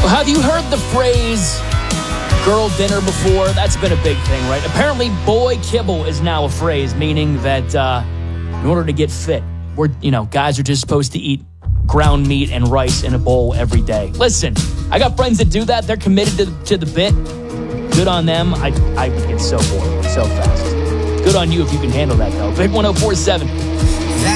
Have you heard the phrase girl dinner before? That's been a big thing, right? Apparently, boy kibble is now a phrase, meaning that in order to get fit, guys are just supposed to eat ground meat and rice in a bowl every day. Listen, I got friends that do that. They're committed to the bit. Good on them. I would get so bored so fast. Good on you if you can handle that, though. Big 1047.